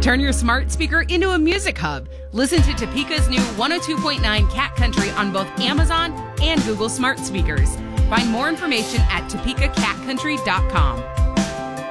Turn your smart speaker into a music hub. Listen to Topeka's new 102.9 Cat Country on both Amazon and Google Smart Speakers. Find more information at topekacatcountry.com.